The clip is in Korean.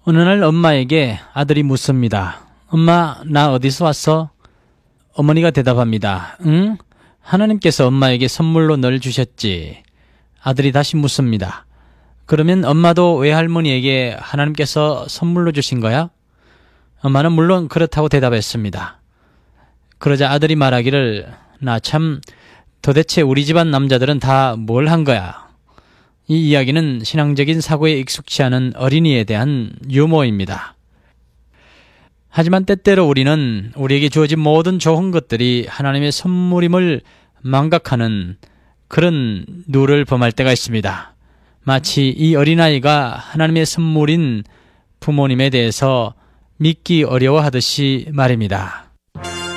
어느 날 엄마에게 아들이 묻습니다. 엄마, 나 어디서 왔어? 어머니가 대답합니다. 응? 하나님께서 엄마에게 선물로 널 주셨지. 아들이 다시 묻습니다. 그러면 엄마도 외할머니에게 하나님께서 선물로 주신 거야? 엄마는 물론 그렇다고 대답했습니다. 그러자 아들이 말하기를 나 참 도대체 우리 집안 남자들은 다 뭘 한 거야? 이 이야기는 신앙적인 사고에 익숙치 않은 어린이에 대한 유머입니다. 하지만 때때로 우리는 우리에게 주어진 모든 좋은 것들이 하나님의 선물임을 망각하는 그런 누를 범할 때가 있습니다. 마치 이 어린아이가 하나님의 선물인 부모님에 대해서 믿기 어려워하듯이 말입니다.